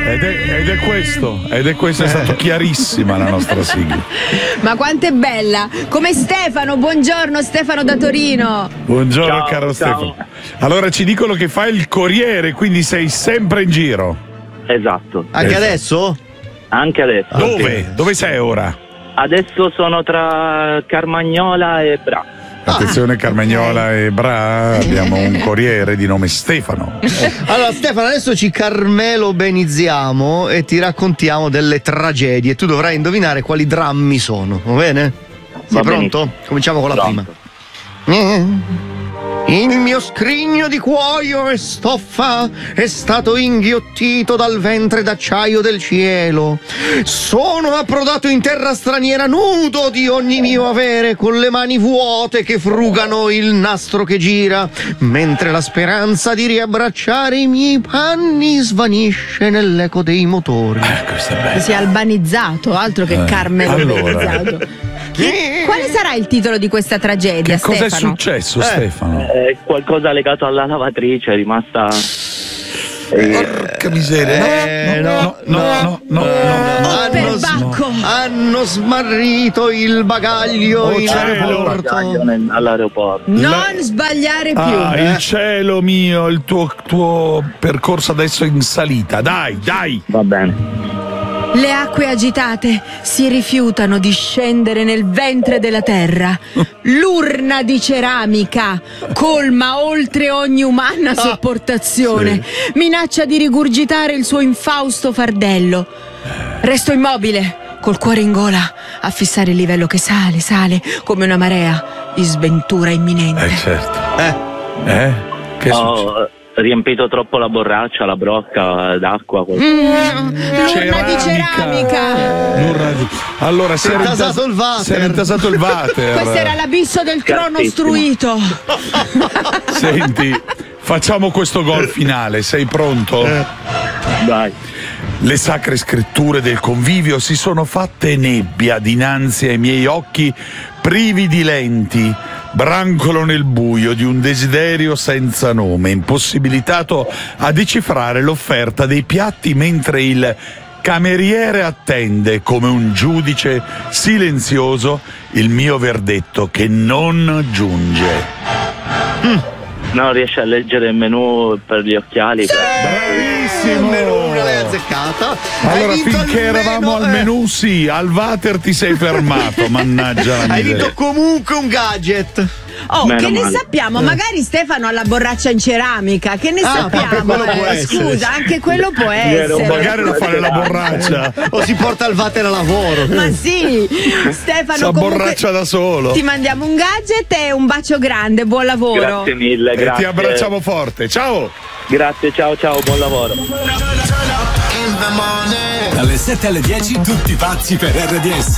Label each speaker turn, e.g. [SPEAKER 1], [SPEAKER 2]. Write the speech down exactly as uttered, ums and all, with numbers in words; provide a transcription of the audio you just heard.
[SPEAKER 1] Ed è, ed è questo, ed è questo, è stato chiarissima la nostra sigla.
[SPEAKER 2] Ma quanto è bella! Come Stefano, buongiorno Stefano da Torino.
[SPEAKER 1] Buongiorno
[SPEAKER 3] Ciao,
[SPEAKER 1] caro
[SPEAKER 3] ciao.
[SPEAKER 1] Stefano. Allora ci dicono che fai il corriere, quindi sei sempre in giro.
[SPEAKER 3] Esatto.
[SPEAKER 4] Anche
[SPEAKER 1] Esatto.
[SPEAKER 4] adesso?
[SPEAKER 3] Anche adesso.
[SPEAKER 1] Dove? Dove sei ora?
[SPEAKER 3] Adesso sono tra Carmagnola e Bra.
[SPEAKER 1] Attenzione Carmagnola e Bra, abbiamo un corriere di nome Stefano.
[SPEAKER 4] Allora Stefano, adesso ci carmelobenizziamo e ti raccontiamo delle tragedie. Tu dovrai indovinare quali drammi sono, va bene? Sei
[SPEAKER 3] Va
[SPEAKER 4] pronto?
[SPEAKER 3] benissimo.
[SPEAKER 4] Cominciamo con la
[SPEAKER 3] Pronto.
[SPEAKER 4] prima. Il mio scrigno di cuoio e stoffa è stato inghiottito dal ventre d'acciaio del cielo. Sono approdato in terra straniera nudo di ogni mio avere, con le mani vuote che frugano il nastro che gira, mentre la speranza di riabbracciare i miei panni svanisce nell'eco dei motori.
[SPEAKER 1] Eh, questo è bello.
[SPEAKER 2] Si è albanizzato, altro che
[SPEAKER 1] Eh,
[SPEAKER 2] carmelobenizzato. Chi- Quale sarà il titolo di questa tragedia,
[SPEAKER 1] Che cosa è
[SPEAKER 2] Stefano?
[SPEAKER 1] successo,
[SPEAKER 4] Eh.
[SPEAKER 1] Stefano?
[SPEAKER 3] È qualcosa legato alla lavatrice, è rimasta. eh,
[SPEAKER 1] Porca miseria.
[SPEAKER 4] Eh,
[SPEAKER 1] no, no, no, no, no, no.
[SPEAKER 2] Oh, per Bacco!
[SPEAKER 4] Hanno smarrito il bagaglio
[SPEAKER 1] Oh,
[SPEAKER 4] in
[SPEAKER 1] cielo.
[SPEAKER 4] aeroporto.
[SPEAKER 3] nel- all'aeroporto.
[SPEAKER 2] Non
[SPEAKER 1] La-
[SPEAKER 2] sbagliare più.
[SPEAKER 1] Ah, il cielo mio, il tuo, tuo percorso adesso è in salita. Dai, dai.
[SPEAKER 3] Va bene.
[SPEAKER 2] Le acque agitate si rifiutano di scendere nel ventre della terra. L'urna di ceramica, colma oltre ogni umana sopportazione, minaccia di rigurgitare il suo infausto fardello. Resto immobile, col cuore in gola, a fissare il livello che sale, sale, come una marea di sventura imminente.
[SPEAKER 1] Eh, certo.
[SPEAKER 4] Eh.
[SPEAKER 1] Eh? Che succede?
[SPEAKER 3] Ho riempito troppo la borraccia, la brocca d'acqua. qual-
[SPEAKER 2] Mm, l'urna di ceramica.
[SPEAKER 1] L'urna di- Allora, si
[SPEAKER 4] Si è
[SPEAKER 1] era
[SPEAKER 4] intasato il water.
[SPEAKER 1] Si era intasato il water.
[SPEAKER 2] Questo era l'abisso del trono
[SPEAKER 3] Scarsissimo.
[SPEAKER 2] ostruito.
[SPEAKER 1] Senti, facciamo questo gol finale. Sei pronto?
[SPEAKER 3] Dai.
[SPEAKER 1] Le sacre scritture del convivio si sono fatte nebbia dinanzi ai miei occhi privi di lenti, brancolo nel buio di un desiderio senza nome, impossibilitato a decifrare l'offerta dei piatti mentre il cameriere attende come un giudice silenzioso il mio verdetto che non giunge.
[SPEAKER 3] Non riesce a leggere il menù per gli occhiali.
[SPEAKER 1] Bravissimo!
[SPEAKER 4] Una l'hai azzeccata. Hai
[SPEAKER 1] Allora,
[SPEAKER 4] vinto
[SPEAKER 1] finché
[SPEAKER 4] almeno,
[SPEAKER 1] eravamo al
[SPEAKER 4] eh,
[SPEAKER 1] menù, sì, al water ti sei fermato, mannaggia la
[SPEAKER 4] Hai
[SPEAKER 1] miseria.
[SPEAKER 4] vinto comunque un gadget.
[SPEAKER 2] Oh,
[SPEAKER 3] Meno
[SPEAKER 2] che ne
[SPEAKER 3] male.
[SPEAKER 2] sappiamo? Magari Stefano ha la borraccia in ceramica, che ne
[SPEAKER 4] Ah,
[SPEAKER 2] sappiamo?
[SPEAKER 4] quello può
[SPEAKER 2] eh?
[SPEAKER 4] essere.
[SPEAKER 2] Scusa, anche quello può essere.
[SPEAKER 1] Magari lo fa nella borraccia.
[SPEAKER 4] O si porta il water a lavoro.
[SPEAKER 2] Ma sì, Stefano,
[SPEAKER 1] Si
[SPEAKER 2] comunque
[SPEAKER 1] abborraccia da solo.
[SPEAKER 2] ti mandiamo un gadget e un bacio grande, buon lavoro.
[SPEAKER 3] Grazie mille,
[SPEAKER 1] E
[SPEAKER 3] grazie.
[SPEAKER 1] ti abbracciamo forte. Ciao!
[SPEAKER 3] Grazie, ciao ciao, buon lavoro.
[SPEAKER 5] Dalle sette alle dieci tutti pazzi per R D S.